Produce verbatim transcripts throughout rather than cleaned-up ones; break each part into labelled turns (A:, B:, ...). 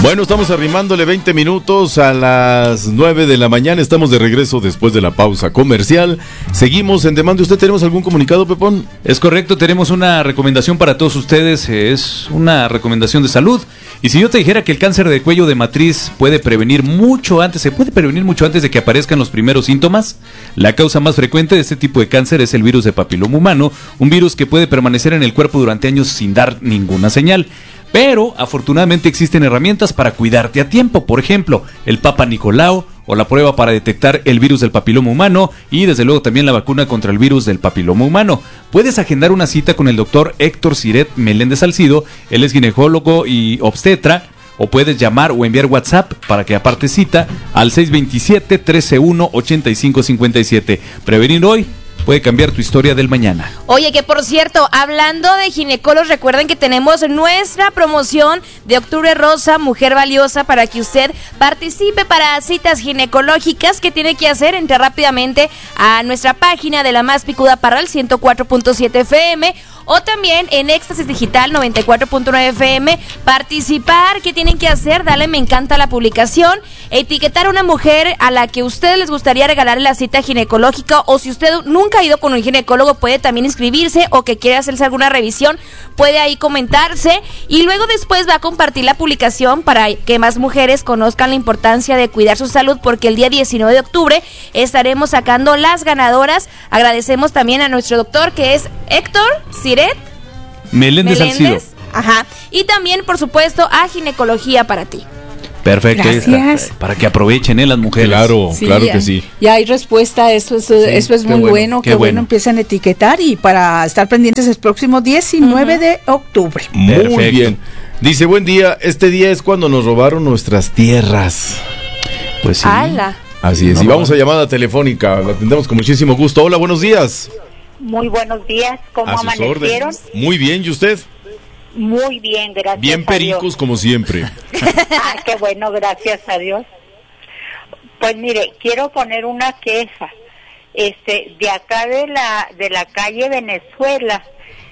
A: Bueno, estamos arrimándole veinte minutos a las nueve de la mañana. Estamos de regreso después de la pausa comercial. Seguimos en demanda. ¿Usted tenemos algún comunicado, Pepón?
B: Es correcto, tenemos una recomendación para todos ustedes. Es una recomendación de salud. Y si yo te dijera que el cáncer de cuello de matriz puede prevenir mucho antes, se puede prevenir mucho antes de que aparezcan los primeros síntomas, la causa más frecuente de este tipo de cáncer es el virus de papiloma humano, un virus que puede permanecer en el cuerpo durante años sin dar ninguna señal. Pero afortunadamente existen herramientas para cuidarte a tiempo, por ejemplo, el Papa Nicolau o la prueba para detectar el virus del papiloma humano y desde luego también la vacuna contra el virus del papiloma humano. Puedes agendar una cita con el doctor Héctor Siret Meléndez Salcido, él es ginecólogo y obstetra, o puedes llamar o enviar WhatsApp para que aparte cita al seis dos siete, uno tres uno, ocho cinco cinco siete. Prevenir hoy puede cambiar tu historia del mañana.
C: Oye, que por cierto, hablando de ginecólogos, recuerden que tenemos nuestra promoción de Octubre Rosa, Mujer Valiosa, para que usted participe para citas ginecológicas. ¿Qué tiene que hacer? Entre rápidamente a nuestra página de La Más Picuda Parral, ciento cuatro punto siete F M, o también en Éxtasis Digital noventa y cuatro punto nueve F M, participar. ¿Qué tienen que hacer? Dale me encanta la publicación, etiquetar a una mujer a la que a ustedes les gustaría regalarle la cita ginecológica, o si usted nunca ha ido con un ginecólogo puede también inscribirse, o que quiere hacerse alguna revisión puede ahí comentarse, y luego después va a compartir la publicación para que más mujeres conozcan la importancia de cuidar su salud, porque el día diecinueve de octubre estaremos sacando las ganadoras. Agradecemos también a nuestro doctor, que es Héctor Siret
B: Meléndez Salcido.
C: Ajá. Y también, por supuesto, a Ginecología para ti.
B: Perfecto.
D: Gracias.
B: Para que aprovechen, ¿eh? Las mujeres.
A: Claro,
D: Sí,
A: claro
D: ya,
A: que sí.
D: Ya hay respuesta, eso es, eso es
B: qué
D: muy
B: bueno,
D: bueno,
B: qué
D: que
B: bueno.
D: bueno, empiezan a etiquetar y para estar pendientes el próximo diecinueve de octubre.
A: Muy
B: Perfecto.
A: bien. Dice, buen día, este día es cuando nos robaron nuestras tierras.
B: Pues sí.
C: ¡Hala!
A: Así es,
B: No,
A: y
B: no.
A: vamos a llamada telefónica, la atendemos con muchísimo gusto. Hola, buenos días.
E: Muy buenos días, ¿cómo
A: A sus
E: amanecieron?
A: órdenes. Muy bien, ¿y usted?
E: Muy bien, gracias
A: Bien
E: a
A: pericos
E: Dios.
A: como siempre.
E: Ah, qué bueno, gracias a Dios. Pues mire, quiero poner una queja. Este, de acá de la de la calle Venezuela,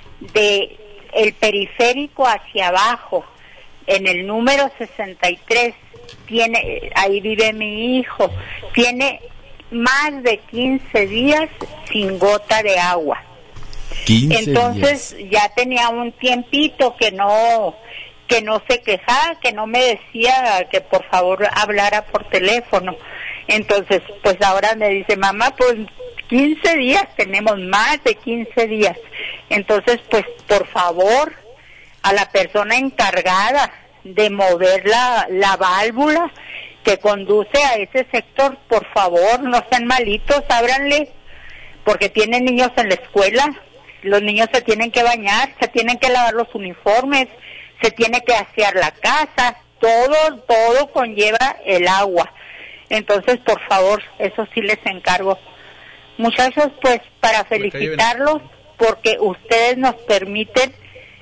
E: de el periférico hacia abajo, en el número sesenta y tres, tiene, ahí vive mi hijo, tiene más de quince días sin gota de agua.
A: quince
E: Entonces
A: días.
E: ya tenía un tiempito que no que no se quejaba, que no me decía que por favor hablara por teléfono. Entonces, pues ahora me dice, mamá, pues quince días, tenemos más de quince días. Entonces, pues por favor, a la persona encargada de mover la, la válvula que conduce a ese sector, por favor, no sean malitos, ábranle, porque tienen niños en la escuela. Los niños se tienen que bañar, se tienen que lavar los uniformes, se tiene que asear la casa, todo, todo conlleva el agua. Entonces, por favor, eso sí les encargo. Muchachos, pues para felicitarlos, porque ustedes nos permiten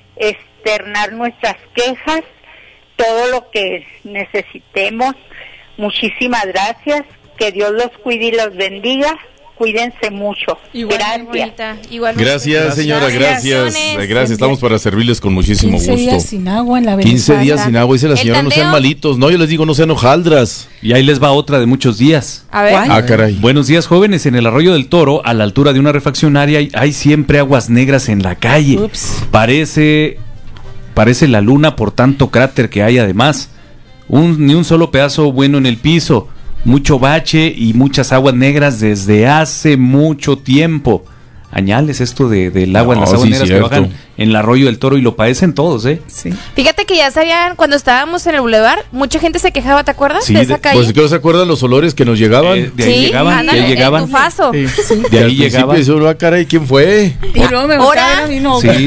E: externar nuestras quejas, todo lo que necesitemos. Muchísimas gracias, que Dios los cuide y los bendiga. Cuídense mucho.
C: Igual,
E: Gracias.
C: bonita. Igualmente.
A: Gracias, señora, gracias.
C: Gracias.
A: Gracias, estamos para servirles con muchísimo
D: quince
A: gusto.
D: días sin agua en la
A: quince
D: Venezuela.
A: días sin agua, dice la
C: El
A: señora, no sean
C: tandeo.
A: malitos. No, yo les digo, no sean hojaldras.
B: Y ahí les va otra de muchos días.
C: A ver.
D: ¿Cuál?
A: Ah, caray.
B: Buenos días, jóvenes. En el Arroyo del Toro, a la altura de una refaccionaria, hay, hay siempre aguas negras en la calle.
D: Ups.
B: Parece, parece la luna por tanto cráter que hay además. Un, ni un solo pedazo bueno en el piso. Mucho bache y muchas aguas negras desde hace mucho tiempo. Añales esto de, del agua en
A: No,
B: las aguas
A: sí,
B: negras
A: cierto.
B: que bajan en el Arroyo del Toro y lo padecen todos, ¿eh?
D: Sí.
C: Fíjate que ya sabían, cuando estábamos en el bulevar, mucha gente se quejaba, ¿te acuerdas?
B: Sí,
C: de
B: de-
C: esa calle.
A: Pues que no se acuerdan los olores que nos llegaban.
B: Eh, de ahí
C: sí,
B: llegaban,
C: ándale,
B: de ahí llegaban.
C: el tufazo.
D: Sí.
B: De
A: Al
B: ahí
A: principio
B: llegaban.
A: dice uno, ah, caray, ¿quién fue?
D: Y luego me
C: ¿Ahora?
D: buscaban a mí, no.
B: Sí.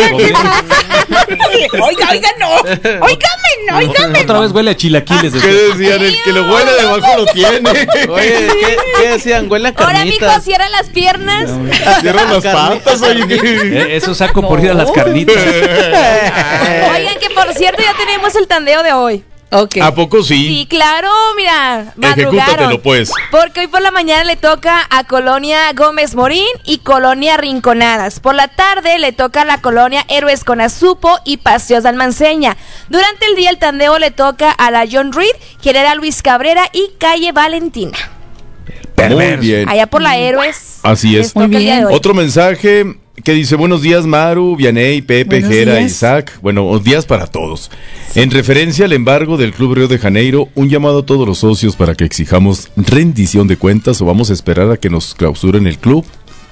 D: Oiga, oiga, no. Óigame, no, óigame.
B: Otra vez huele a chilaquiles.
A: ¿Qué
B: después.
A: decían? El que lo huele debajo lo tiene.
F: Oye, ¿qué, qué decían? Huele a
C: Ahora, mijo,
F: carnitas.
C: cierra las piernas.
A: Cierran las patas, oye.
B: Eh, Eso saco por ir a las carnitas.
C: Oigan, que por cierto ya tenemos el tandeo de hoy.
D: Ok.
A: ¿A poco sí?
C: Sí, claro, mira, madrugaron.
A: Ejecútatelo, pues.
C: Porque hoy por la mañana le toca a Colonia Gómez Morín y Colonia Rinconadas. Por la tarde le toca a la Colonia Héroes con Azupo y Paseos de Almanceña. Durante el día el tandeo le toca a la John Reed, General Luis Cabrera y Calle Valentina.
A: Muy bien.
C: Allá por la Héroes.
A: Así es.
C: les toca el día de hoy.
A: Otro mensaje que dice: buenos días, Maru, Vianey, Pepe,
D: Buenos
A: Jera,
D: días.
A: Isaac. Buenos días para todos. En referencia al embargo del Club Río de Janeiro, un llamado a todos los socios para que exijamos rendición de cuentas o vamos a esperar a que nos clausuren el club.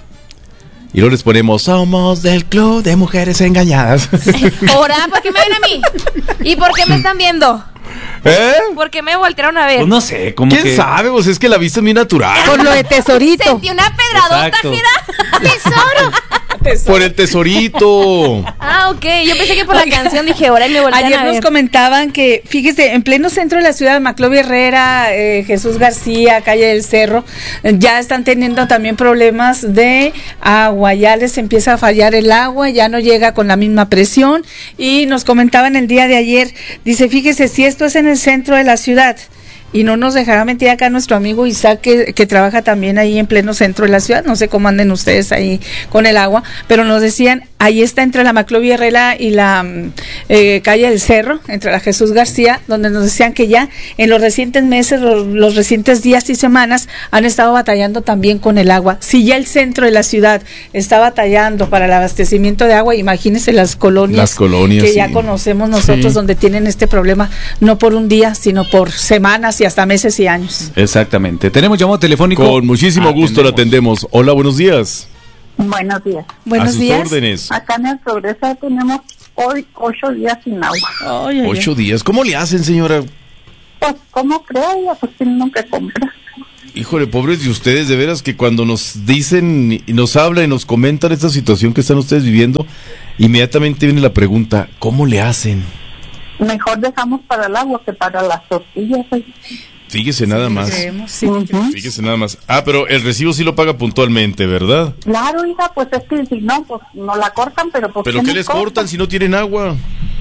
A: Y luego les ponemos: somos del Club de Mujeres Engañadas.
C: Ahora, ¿por qué me ven a mí? ¿Y por qué me están viendo?
A: ¿Eh?
C: ¿Por qué me voltearon a ver?
B: Pues no sé, como
A: ¿Quién
B: que...
A: sabe? Pues es que la vista es muy natural.
D: Por lo de tesorito.
C: Sentí una pedradota,
B: Exacto.
C: Jera. ¡Tesoro!
A: Por el tesorito.
C: Ah, ok. Yo pensé que por la canción dije, ahora y me voltean
D: Ayer
C: a
D: nos
C: ver.
D: comentaban que, fíjese, en pleno centro de la ciudad, Maclovio Herrera, eh, Jesús García, Calle del Cerro, eh, ya están teniendo también problemas de agua, ya les empieza a fallar el agua, ya no llega con la misma presión, y nos comentaban el día de ayer, dice, fíjese, si esto es en el centro de la ciudad, y no nos dejará mentir acá nuestro amigo Isaac, que, que trabaja también ahí en pleno centro de la ciudad, no sé cómo anden ustedes ahí con el agua, pero nos decían, ahí está entre la Maclovio Herrera y la eh, Calle del Cerro, entre la Jesús García, donde nos decían que ya en los recientes meses, los, los recientes días y semanas, han estado batallando también con el agua. Si ya el centro de la ciudad está batallando para el abastecimiento de agua, imagínense las colonias,
A: Las colonias,
D: que ya
A: sí.
D: conocemos nosotros,
A: Sí.
D: donde tienen este problema, no por un día, sino por semanas y hasta meses y años.
B: Exactamente. Tenemos llamado telefónico.
A: Con muchísimo gusto la
B: Atendemos.
A: atendemos. Hola, buenos días.
E: Buenos días.
D: Buenos
A: a sus
D: días.
A: órdenes.
E: Acá en el Progreso tenemos hoy ocho días sin agua.
D: Ay, ay, ay.
A: Ocho días. ¿Cómo le hacen, señora?
E: Pues, ¿cómo creo? Ya pues tienen que comprar.
A: Híjole, pobres de ustedes, de veras que cuando nos dicen y nos hablan y nos comentan esta situación que están ustedes viviendo, inmediatamente viene la pregunta: ¿cómo le hacen?
E: Mejor dejamos para el agua que para las tortillas. ¿eh?
A: Fíjese nada más.
D: Creemos, sí.
E: Ujú.
A: Fíjese nada más. Ah, pero el recibo sí lo paga puntualmente, ¿verdad?
E: Claro, hija, pues es que si no, pues no la cortan, pero pues
A: ¿Pero qué les cortan si no tienen agua?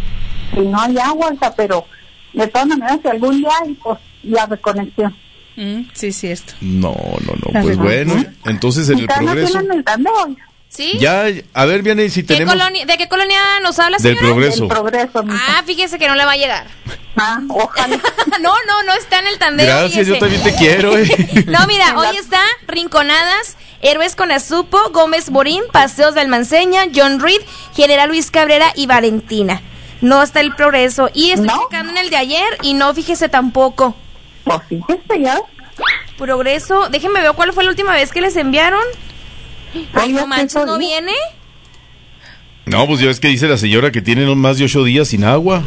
E: Si no hay agua, hija, pero de todas maneras, si algún día hay, pues la reconexión.
D: Mm, sí, cierto.
A: No, no, no.
D: La
A: Pues
D: verdad.
A: bueno, entonces en el
E: Ustedes no
A: progreso.
E: tienen el tandeo, hija.
C: ¿Sí?
A: Ya, a ver, Vianey, si
C: ¿Qué
A: tenemos.
C: colonia- ¿De qué colonia nos habla,
A: Del
C: señora?
A: progreso.
E: El progreso, mija.
C: Ah, fíjese que no le va a llegar.
E: Ah, ojalá.
C: no, no, no está en el tandeo.
A: Gracias, yo
C: fíjese.
A: también te quiero, eh.
C: No, mira, hoy está Rinconadas, Héroes con Azupo, Gómez Morín, Paseos de Almanceña, John Reed, General Luis Cabrera y Valentina. No está el progreso. Y estoy
E: ¿No?
C: checando en el de ayer y no, fíjese tampoco.
E: Pues fíjese ya.
C: Progreso, déjenme ver cuál fue la última vez que les enviaron. Ay, no manches, ¿no viene?
A: No, pues ya ves que dice la señora que tienen más de ocho días sin agua.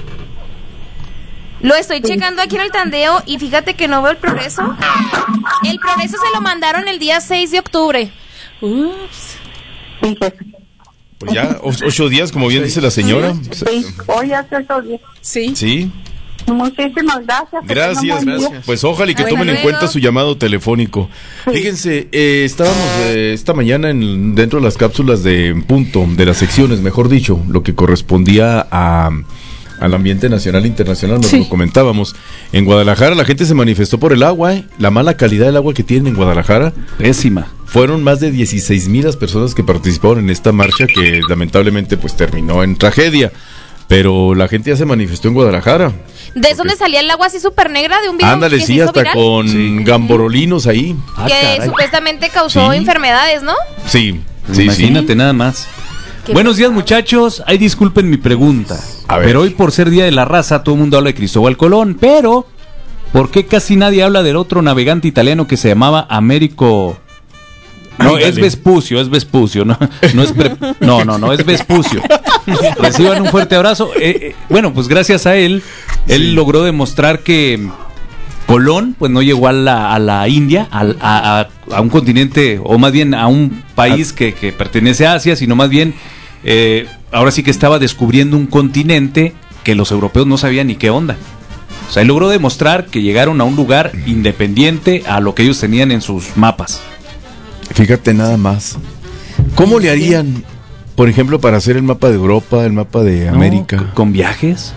C: Lo estoy checando aquí en el tandeo y fíjate que no veo el progreso. El progreso se lo mandaron el día seis de octubre.
D: Ups.
E: Fíjese.
A: Pues ya, o- ocho días, como bien dice la señora.
E: Sí, hoy hace ocho días.
D: Sí.
A: Sí.
E: Muchísimas gracias. que
A: Gracias,
E: tengan buen día.
A: gracias. Pues ojalá y que
C: Hasta
A: tomen en
C: luego.
A: cuenta su llamado telefónico. Fíjense, eh, estábamos eh, esta mañana en, dentro de las cápsulas de punto, de las secciones, mejor dicho, lo que correspondía a al ambiente nacional e internacional, nos
D: Sí.
A: lo comentábamos. En Guadalajara la gente se manifestó por el agua, ¿eh? La mala calidad del agua que tienen en Guadalajara.
B: Pésima.
A: Fueron más de dieciséis mil las personas que participaron en esta marcha que lamentablemente pues terminó en tragedia. Pero la gente ya se manifestó en Guadalajara.
C: ¿De dónde salía el agua así súper negra de un video
A: Ándale,
C: que se
A: sí,
C: hizo
A: hasta
C: viral?
A: con
B: Sí.
A: gamborolinos ahí.
B: Ah,
C: Que
B: caray.
C: supuestamente causó
A: Sí.
C: enfermedades, ¿no?
A: Sí, sí,
B: Imagínate
A: sí.
B: nada más.
C: Qué
B: Buenos días, muchachos. Ay, disculpen mi pregunta.
A: A ver.
B: Pero hoy, por ser Día de la Raza, todo el mundo habla de Cristóbal Colón. Pero, ¿por qué casi nadie habla del otro navegante italiano que se llamaba Américo? No,
A: Ándale.
B: es Vespucio, es Vespucio, no, no es pre- no, no, no, es Vespucio. Reciban un fuerte abrazo. Eh, eh, bueno, pues gracias a él, él
A: Sí.
B: logró demostrar que Colón, pues no llegó a la, a la India, al- a, a- a un continente, o más bien a un país que, que pertenece a Asia, sino más bien, eh, ahora sí que estaba descubriendo un continente que los europeos no sabían ni qué onda. O sea, él logró demostrar que llegaron a un lugar independiente a lo que ellos tenían en sus mapas.
A: Fíjate nada más. ¿Cómo le harían, por ejemplo, para hacer el mapa de Europa, el mapa de
B: ¿No?
A: América?
B: Con viajes.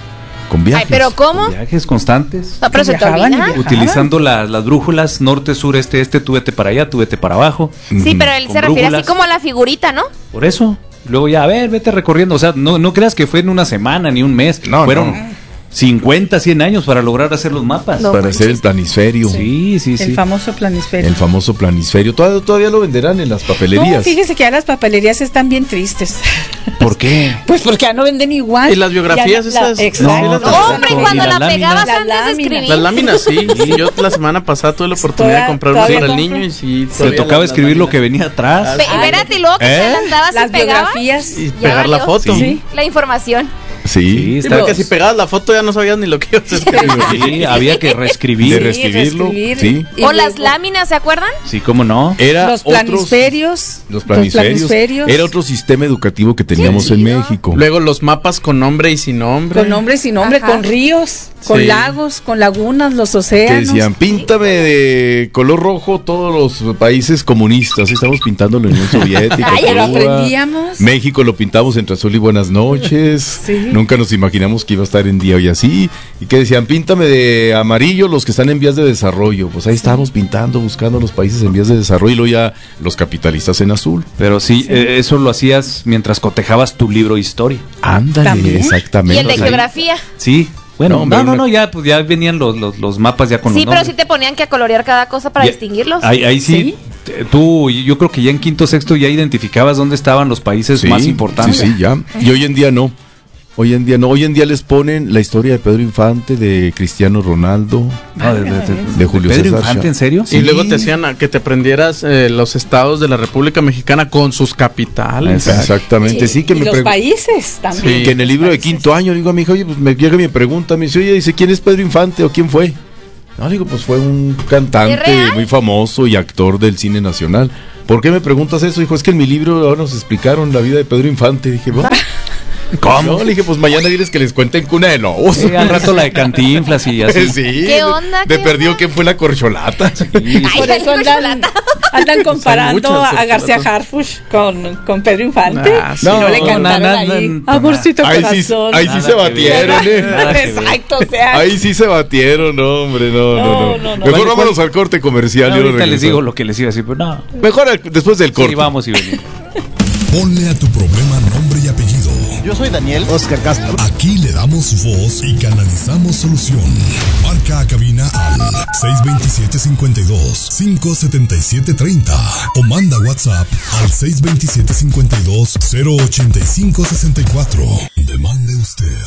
A: con viajes.
C: Ay, pero ¿cómo?
B: Viajes constantes.
C: No, pero se te
D: Viajaban y
C: olvida.
D: viajaban.
B: Utilizando las, las brújulas norte, sur, este, este, tú vete para allá, tú vete para abajo.
C: Sí, pero él
B: Con
C: se refiere así
B: brújulas.
C: como a la figurita, ¿no?
B: Por eso. Luego ya, a ver, vete recorriendo. O sea, no, no creas que fue en una semana ni un mes.
A: No,
B: Fueron
A: no.
B: cincuenta, cien años para lograr hacer los mapas.
C: No.
A: Para hacer el planisferio.
B: Sí, sí, sí.
D: El famoso planisferio.
A: El famoso planisferio. Todavía, todavía lo venderán en las
D: No,
A: papelerías.
D: fíjese que ya las papelerías están bien tristes.
B: ¿Por qué?
D: Pues porque ya no venden igual.
F: ¿Y las biografías
D: Ya la-
F: esas?
D: exacto.
B: No,
C: No,
B: tampoco.
C: hombre,
B: Y
C: cuando
B: las
C: la pegabas
D: láminas.
C: antes de
D: Las láminas.
C: escribir.
F: Las láminas, sí. Sí, yo la semana pasada tuve la oportunidad
D: Todavía-
F: de comprar una
D: todavía
F: para el
D: compro.
F: niño y sí.
B: Te
F: todavía
B: tocaba
F: las-
B: escribir
F: las
B: lo que
F: láminas.
B: venía atrás.
C: Pe- Espérate, y luego que
A: ¿Eh?
C: te adelantabas
D: Las
C: y pegabas.
D: biografías.
F: Y
C: Ya
F: pegar la
C: valió.
F: foto.
D: Sí.
C: La información.
A: Sí.
B: Sí,
F: Sí,
B: está-
F: porque si pegabas la foto ya no sabías ni lo que ibas a escribir.
B: sí, había que
A: De
B: reescribir.
A: reescribirlo,
D: reescribir.
A: sí.
D: Y
C: O las
D: luego
C: láminas, ¿se acuerdan?
B: Sí, cómo no.
A: Era
D: Los
A: otros-
D: planisferios.
A: Los planisferios.
D: planisferios.
A: Era otro sistema educativo que teníamos
C: Sí,
A: en
C: ¿no?
A: México.
F: Luego los mapas con nombre y sin nombre.
D: Con nombre y sin nombre,
C: Ajá.
D: con ríos, con
F: Sí.
D: lagos, con lagunas, los
A: Que
D: océanos.
A: decían, píntame de color rojo todos los países comunistas. Estamos pintando la Unión Soviética,
C: Ay,
D: Pero
A: Cuba,
D: aprendíamos.
A: México lo pintamos entre azul y buenas noches.
D: Sí.
A: Nunca nos imaginamos que iba a estar en día y así. Y que decían, píntame de amarillo los que están en vías de desarrollo. Pues ahí estábamos pintando, buscando los países en vías de desarrollo y luego ya los capitalistas en azul.
B: Pero sí, eh, eso lo hacías mientras cotejabas tu libro de historia.
A: Ándale,
D: También.
A: exactamente.
C: Y el de
B: ahí.
C: geografía.
B: Sí. Bueno,
A: No,
B: no,
A: hombre,
B: no, no,
A: una-
B: ya, pues ya venían los, los, los mapas ya con
C: Sí,
B: los
C: pero
B: nombres.
C: sí te ponían que a colorear cada cosa para
B: Ya-
C: distinguirlos.
B: Ahí, ahí sí, t- tú, yo creo que ya en quinto sexto ya identificabas dónde estaban los países
A: Sí,
B: más importantes.
A: Sí, sí, ya. Y hoy en día no. Hoy en día no. Hoy en día les ponen la historia de Pedro Infante, de Cristiano Ronaldo,
B: No, de, de- de-
A: de Julio
B: Pedro
A: César
B: Infante,
A: Chá-
B: ¿en serio?
F: Y luego te hacían a que te aprendieras eh, los estados de la República Mexicana con sus capitales.
A: Exactamente, sí, que
D: y
A: me
D: los
A: pregun-
D: países también.
F: Sí.
A: que en el libro de quinto año le digo a mi hija, oye, pues me llega mi pregunta, me dice, oye, dice, ¿quién es Pedro Infante o quién fue? No, le digo, pues fue un
C: ¿Es
A: cantante
C: real?
A: muy famoso y actor del cine nacional. ¿Por qué me preguntas eso? Dijo, es que en mi libro ahora nos explicaron la vida de Pedro Infante. Dije, ¿cómo? ¿Cómo? Le dije, pues mañana diles que les cuenten Cuna de Lobos.
B: Sí, al rato la de Cantinflas y así.
A: Sí.
C: ¿Qué onda?
A: De
C: ¿Qué
A: perdido
C: onda?
A: quién fue la corcholata.
B: Sí.
D: Por
C: Ay,
D: eso
C: ay,
D: andan, andan comparando
F: muchas
D: a García
F: personas.
D: Harfuch con, con Pedro Infante.
F: Ah, sí.
D: Y no, le
A: No,
D: cantaron
B: na- na-
D: ahí,
B: na-
D: amorcito
A: Ahí sí,
D: corazón.
A: ahí sí
B: Nada
A: se
B: que
A: batieron,
B: ver.
A: eh.
B: Nada que ver.
D: Exacto, o sea.
A: Ahí sí se batieron, no, hombre, no, no,
D: No,
A: no.
D: no, no.
A: Mejor
B: ¿Cuál-
A: vámonos
B: cuál-
A: al corte comercial.
B: No,
A: yo no
B: ahorita les
A: regreso.
B: digo lo que les iba a decir, pero no.
A: Mejor al- después del corte.
B: Sí, vamos y venimos.
G: Ponle a tu problema nombre y apellido.
H: Yo soy Daniel Oscar Castro.
G: Aquí le damos voz y canalizamos solución. Marca a cabina al seis dos siete, cinco dos, cinco siete siete tres cero o manda WhatsApp al seis dos siete, cinco dos, cero ocho cinco seis cuatro. Demande usted.